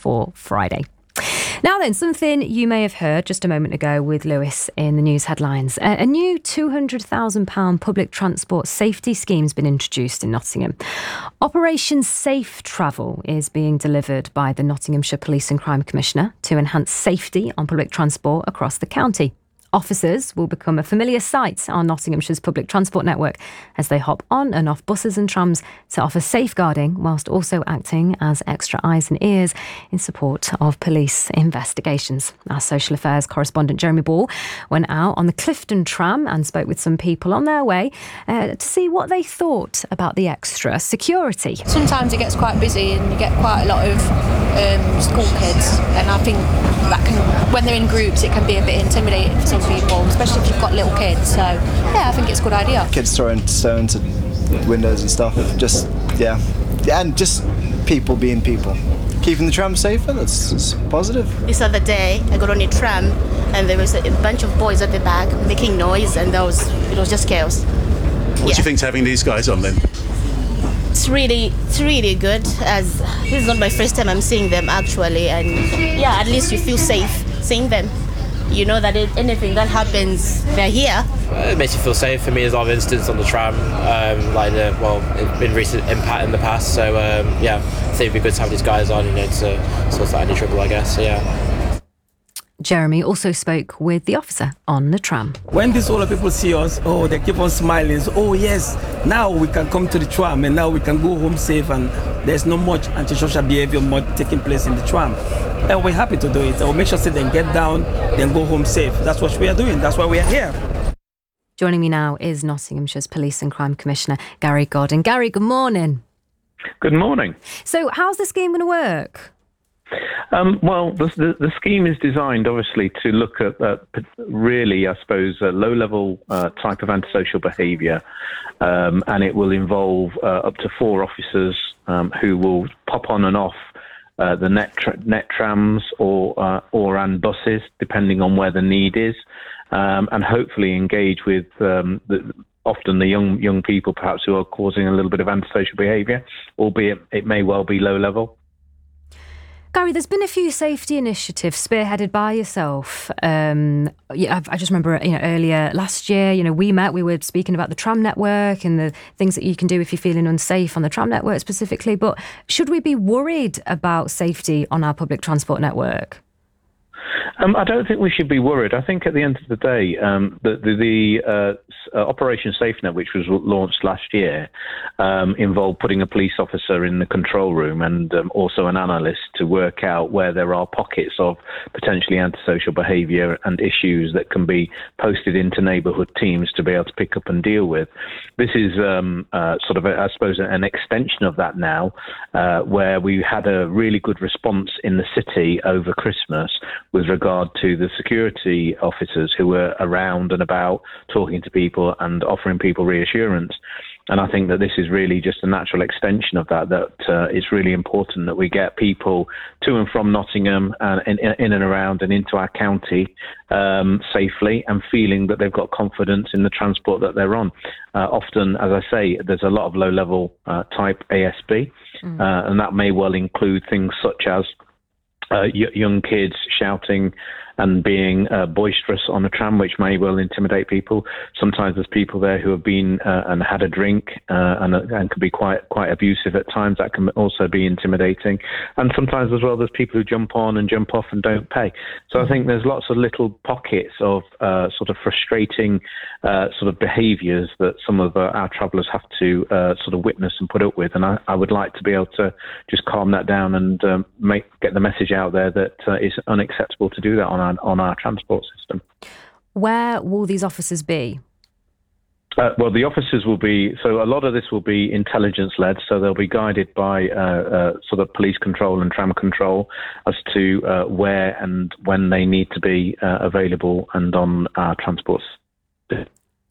for Friday. Now then, something you may have heard just a moment ago with Lewis in the news headlines. A new £200,000 public transport safety scheme has been introduced in Nottingham. Operation Safe Travel is being delivered by the Nottinghamshire Police and Crime Commissioner to enhance safety on public transport across the county. Officers will become a familiar sight on Nottinghamshire's public transport network as they hop on and off buses and trams to offer safeguarding whilst also acting as extra eyes and ears in support of police investigations. Our social affairs correspondent Jeremy Ball went out on the Clifton tram and spoke with some people on their way to see what they thought about the extra security. Sometimes it gets quite busy and you get quite a lot of school kids, and I think that can, when they're in groups, it can be a bit intimidating for some people, especially if you've got little kids. So yeah, I think it's a good idea. Kids throwing stones at windows and stuff. And just people being people. Keeping the tram safer, that's positive. This other day, I got on a tram and there was a bunch of boys at the back making noise, and it was just chaos. What do you think's having these guys on then? It's really good, as this is not my first time I'm seeing them actually, and yeah, at least you feel safe seeing them. You know that anything that happens, they're here. It makes you feel safe. For me, there's a lot of incidents on the tram, it's been recent impact in the past, so yeah, I think it'd be good to have these guys on, to sort out any trouble, I guess, so yeah. Jeremy also spoke with the officer on the tram. When these older people see us, they keep on smiling. So, yes, now we can come to the tram and now we can go home safe, and there's no much antisocial behavior taking place in the tram. And we're happy to do it. We'll make sure that they get down, then go home safe. That's what we are doing. That's why we are here. Joining me now is Nottinghamshire's Police and Crime Commissioner, Gary Godden. Gary, good morning. Good morning. So how's the scheme going to work? Well, the scheme is designed, obviously, to look at really, I suppose, a low-level type of antisocial behaviour, and it will involve up to 4 officers who will pop on and off the net trams or buses, depending on where the need is, and hopefully engage with often the young people, perhaps, who are causing a little bit of antisocial behaviour, albeit it may well be low-level. Gary, there's been a few safety initiatives spearheaded by yourself. I just remember, earlier last year, we were speaking about the tram network and the things that you can do if you're feeling unsafe on the tram network specifically. But should we be worried about safety on our public transport network? I don't think we should be worried. I think at the end of the day, the Operation SafeNet, which was launched last year, involved putting a police officer in the control room and also an analyst to work out where there are pockets of potentially antisocial behaviour and issues that can be posted into neighbourhood teams to be able to pick up and deal with. This is I suppose, an extension of that now, where we had a really good response in the city over Christmas with regard to the security officers who were around and about talking to people and offering people reassurance. And I think that this is really just a natural extension of that it's really important that we get people to and from Nottingham and in and around and into our county safely and feeling that they've got confidence in the transport that they're on. Often, as I say, there's a lot of low-level type ASB, and that may well include things such as young kids shouting and being boisterous on a tram, which may well intimidate people. Sometimes there's people there who have been and had a drink and can be quite abusive at times. That can also be intimidating. And sometimes as well, there's people who jump on and jump off and don't pay. So I think there's lots of little pockets of sort of frustrating sort of behaviours that some of our travellers have to sort of witness and put up with. And I would like to be able to just calm that down and get the message out there that it's unacceptable to do that on our transport system. Where will these officers be? Well, the officers will be, so a lot of this will be intelligence-led, so they'll be guided by sort of police control and tram control as to where and when they need to be available and on our transport system.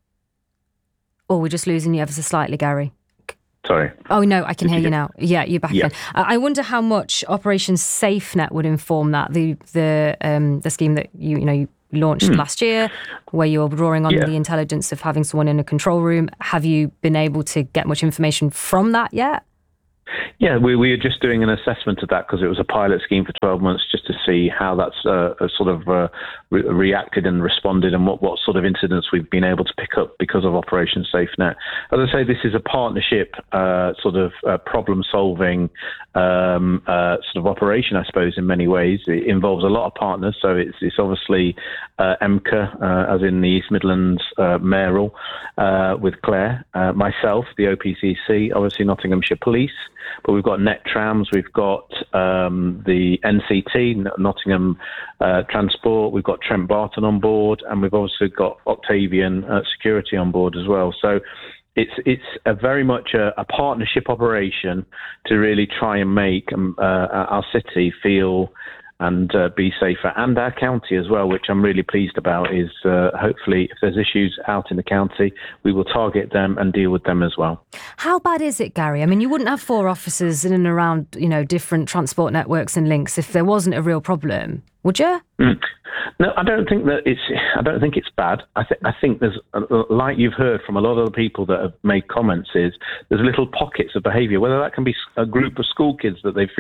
Oh, we're just losing you ever so slightly, Gary. Sorry. Oh, no, I can hear you now. Yeah, you're back again. I wonder how much Operation SafeNet would inform that, the scheme that you launched last year, where you're drawing on the intelligence of having someone in a control room. Have you been able to get much information from that yet? Yeah, we were just doing an assessment of that because it was a pilot scheme for 12 months just to see how that's reacted and responded and what sort of incidents we've been able to pick up because of Operation SafeNet. As I say, this is a partnership problem-solving operation, I suppose, in many ways. It involves a lot of partners, so it's obviously EMCA, as in the East Midlands mayoral, with Claire, myself, the OPCC, obviously Nottinghamshire Police, but we've got Net Trams, we've got the NCT, Nottingham Transport, we've got Trent Barton on board, and we've also got Octavian Security on board as well. So it's a very much a partnership operation to really try and make our city feel and be safer, and our county as well, which I'm really pleased about, is hopefully if there's issues out in the county, we will target them and deal with them as well. How bad is it, Gary? I mean, you wouldn't have 4 officers in and around, different transport networks and links if there wasn't a real problem, would you? No, I don't think it's bad. I think there's, like you've heard from a lot of the people that have made comments, there's little pockets of behaviour. Whether that can be a group of school kids that they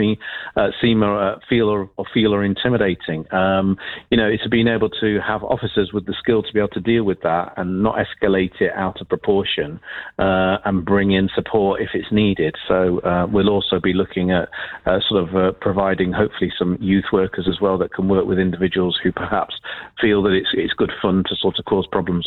feel are intimidating. It's being able to have officers with the skill to be able to deal with that and not escalate it out of proportion, and bring in support if it's needed. So we'll also be looking at providing hopefully some youth workers as well that can work with individuals who perhaps feel that it's good fun to sort of cause problems.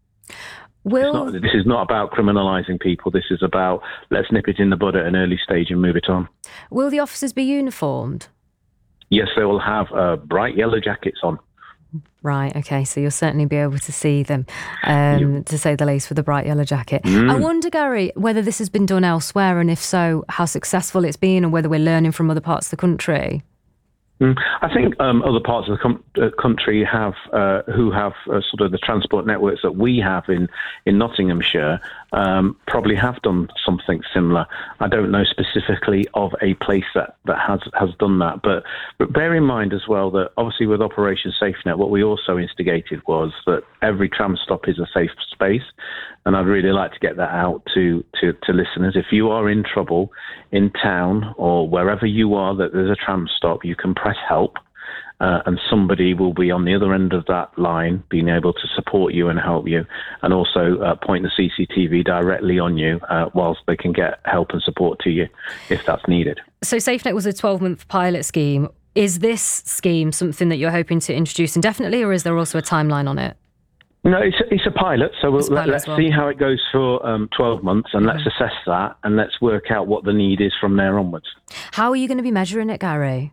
This is not about criminalising people. This is about let's nip it in the bud at an early stage and move it on. Will the officers be uniformed? Yes, they will have bright yellow jackets on. Right, okay, so you'll certainly be able to see them, to say the least, with a bright yellow jacket. I wonder, Gary, whether this has been done elsewhere, and if so, how successful it's been, and whether we're learning from other parts of the country. I think other parts of the country have who have the transport networks that we have in Nottinghamshire probably have done something similar. I don't know specifically of a place that has done that, but bear in mind as well that obviously with Operation SafeNet, what we also instigated was that every tram stop is a safe space, and I'd really like to get that out to listeners. If you are in trouble in town or wherever you are that there's a tram stop, you can press help, and somebody will be on the other end of that line being able to support you and help you, and also point the CCTV directly on you whilst they can get help and support to you if that's needed. So SafeNet was a 12-month pilot scheme. Is this scheme something that you're hoping to introduce indefinitely, or is there also a timeline on it? No, it's a pilot, so let's see how it goes for 12 months, and let's assess that, and let's work out what the need is from there onwards. How are you going to be measuring it, Gary?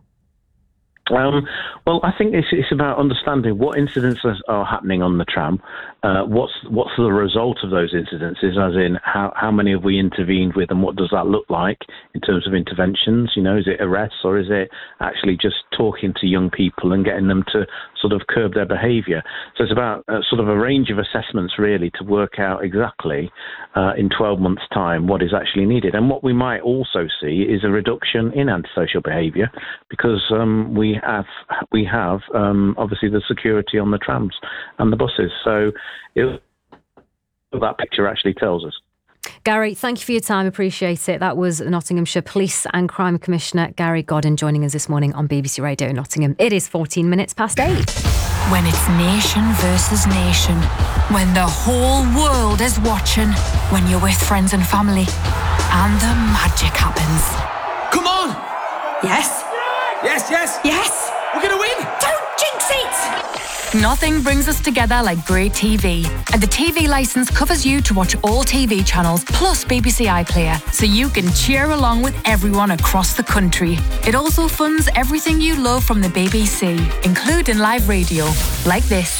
Well, I think it's about understanding what incidences are happening on the tram, what's the result of those incidences, as in how many have we intervened with, and what does that look like in terms of interventions? Is it arrests, or is it actually just talking to young people and getting them to sort of curb their behaviour? So it's about sort of a range of assessments really to work out exactly in 12 months' time what is actually needed. And what we might also see is a reduction in antisocial behaviour, because we have obviously the security on the trams and the buses. So that picture actually tells us. Gary, thank you for your time. Appreciate it. That was Nottinghamshire Police and Crime Commissioner Gary Godden joining us this morning on BBC Radio Nottingham. It is 14 minutes past 8. When it's nation versus nation, when the whole world is watching, when you're with friends and family, and the magic happens. Come on! Yes? Yes, yes! Yes! We're gonna win! Don't jinx it! Nothing brings us together like great TV. And the TV licence covers you to watch all TV channels plus BBC iPlayer, so you can cheer along with everyone across the country. It also funds everything you love from the BBC, including live radio, like this.